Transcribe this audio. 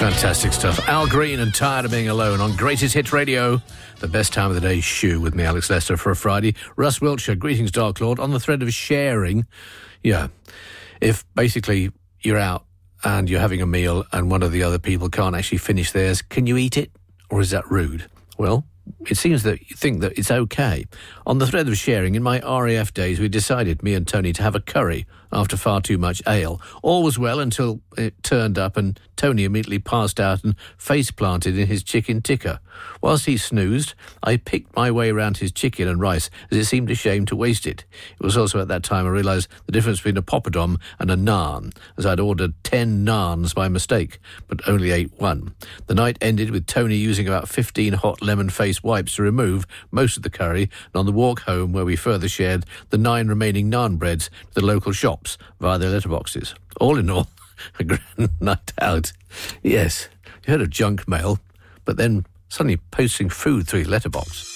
Fantastic stuff. Al Green and Tired of Being Alone on Greatest Hits Radio. The best time of the day, shoe with me, Alex Lester, for a Friday. Russ Wiltshire, greetings, Dark Lord. On the thread of sharing, yeah, if basically you're out and you're having a meal and one of the other people can't actually finish theirs, can you eat it? Or is that rude? Well, it seems that you think that it's okay. On the thread of sharing, in my RAF days, we decided, me and Tony, to have a curry after far too much ale. All was well until it turned up and Tony immediately passed out and face-planted in his chicken tikka. Whilst he snoozed, I picked my way around his chicken and rice as it seemed a shame to waste it. It was also at that time I realised the difference between a poppadom and a naan, as I'd ordered 10 naans by mistake, but only ate one. The night ended with Tony using about 15 hot lemon-faced wipes to remove most of the curry, and on the walk home where we further shared the 9 remaining naan breads to the local shops via their letterboxes. All in all, a grand night out. Yes, you heard of junk mail, but then suddenly posting food through his letterbox.